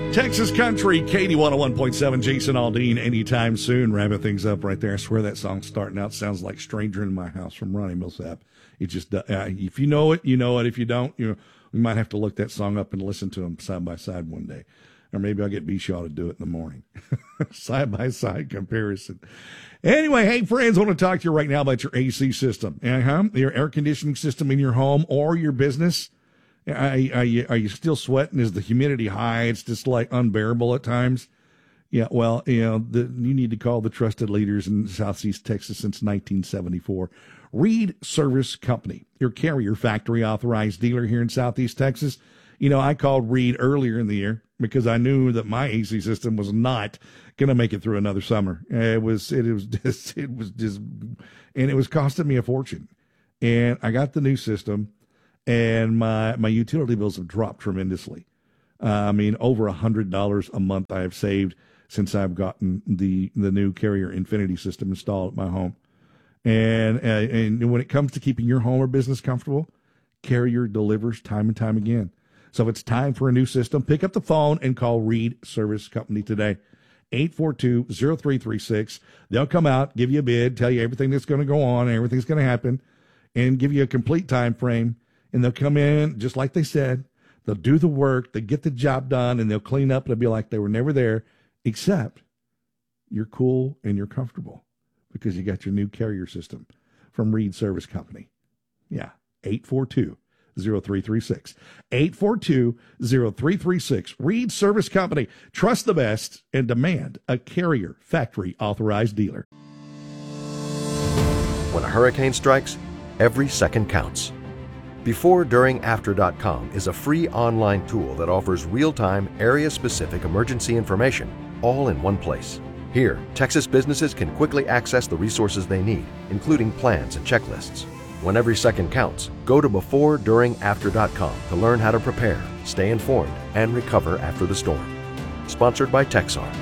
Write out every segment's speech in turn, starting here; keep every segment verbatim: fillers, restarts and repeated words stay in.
Texas Country, Katie one oh one point seven, Jason Aldean, anytime soon. Wrapping things up right there. I swear that song's starting out sounds like Stranger in My House from Ronnie Millsap. It just, uh, if you know it, you know it. If you don't, you know, we might have to look that song up and listen to them side by side one day. Or maybe I'll get B-Shaw to do it in the morning. Side by side comparison. Anyway, hey, friends, I want to talk to you right now about your A C system. Uh-huh. Your air conditioning system in your home or your business. Are, are, you, are you still sweating? Is the humidity high? It's just like unbearable at times. Yeah, well, you know, the, you need to call the trusted leaders in Southeast Texas since nineteen seventy-four. Reed Service Company, your Carrier factory authorized dealer here in Southeast Texas. You know, I called Reed earlier in the year because I knew that my A C system was not going to make it through another summer. It was, it was just, it was just, and it was costing me a fortune. And I got the new system. And my, my utility bills have dropped tremendously. Uh, I mean, over one hundred dollars a month I have saved since I've gotten the, the new Carrier Infinity system installed at my home. And, uh, and when it comes to keeping your home or business comfortable, Carrier delivers time and time again. So if it's time for a new system, pick up the phone and call Reed Service Company today. eight four two, zero three three six. They'll come out, give you a bid, tell you everything that's going to go on and everything's going to happen, and give you a complete time frame. And they'll come in, just like they said, they'll do the work, they get the job done, and they'll clean up, and it'll be like they were never there, except you're cool and you're comfortable because you got your new Carrier system from Reed Service Company. Yeah, eight four two, zero three three six. eight four two, zero three three six. Reed Service Company. Trust the best and demand a Carrier factory authorized dealer. When a hurricane strikes, every second counts. Before During After dot com is a free online tool that offers real-time, area-specific emergency information, all in one place. Here, Texas businesses can quickly access the resources they need, including plans and checklists. When every second counts, go to Before During After dot com to learn how to prepare, stay informed, and recover after the storm. Sponsored by Texar.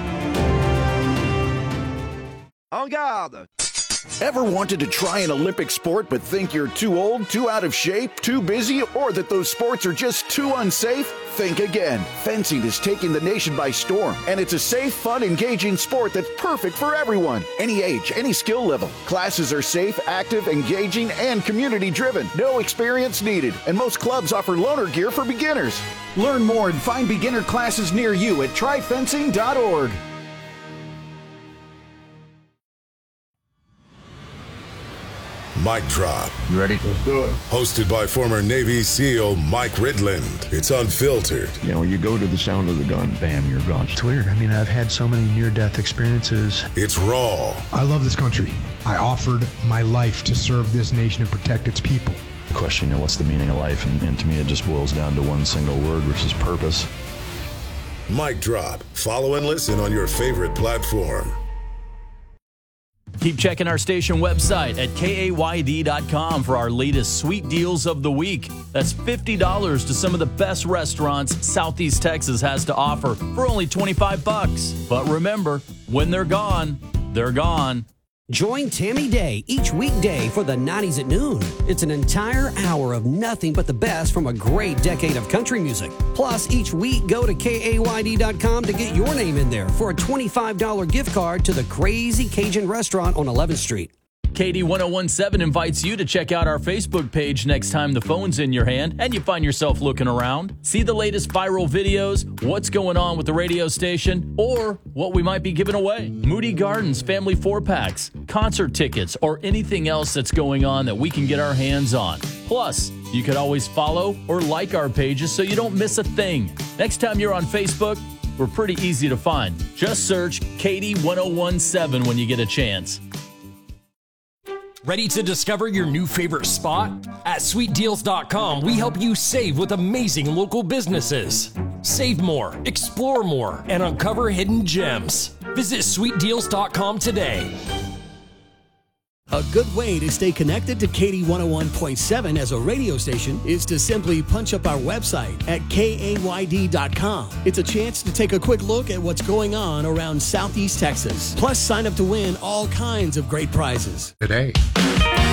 En garde! Ever wanted to try an Olympic sport but think you're too old, too out of shape, too busy, or that those sports are just too unsafe? Think again. Fencing is taking the nation by storm, and it's a safe, fun, engaging sport that's perfect for everyone. Any age, any skill level. Classes are safe, active, engaging, and community-driven. No experience needed, and most clubs offer loaner gear for beginners. Learn more and find beginner classes near you at try fencing dot org. Mic Drop. You ready? Let's do it. Hosted by former Navy SEAL Mike Ridland. It's unfiltered. You know, you go to the sound of the gun, bam, you're gone. It's weird. I mean, I've had so many near-death experiences. It's raw. I love this country. I offered my life to serve this nation and protect its people. The question, you know, what's the meaning of life? And, and to me, it just boils down to one single word, which is purpose. Mic Drop. Follow and listen on your favorite platform. Keep checking our station website at K A Y D dot com for our latest sweet deals of the week. That's fifty dollars to some of the best restaurants Southeast Texas has to offer for only twenty-five bucks. But remember, when they're gone, they're gone. Join Tammy Day each weekday for the nineties at noon. It's an entire hour of nothing but the best from a great decade of country music. Plus, each week, go to K A Y D dot com to get your name in there for a twenty-five dollars gift card to the Crazy Cajun Restaurant on eleventh street. Katie one oh one seven invites you to check out our Facebook page next time the phone's in your hand and you find yourself looking around. See the latest viral videos, what's going on with the radio station, or what we might be giving away. Moody Gardens family four-packs, concert tickets, or anything else that's going on that we can get our hands on. Plus, you could always follow or like our pages so you don't miss a thing. Next time you're on Facebook, we're pretty easy to find. Just search Katie one oh one seven when you get a chance. Ready to discover your new favorite spot? At sweet deals dot com, we help you save with amazing local businesses. Save more, explore more, and uncover hidden gems. Visit sweet deals dot com today. A good way to stay connected to Katie one oh one point seven as a radio station is to simply punch up our website at K A Y D dot com. It's a chance to take a quick look at what's going on around Southeast Texas. Plus, sign up to win all kinds of great prizes. Today.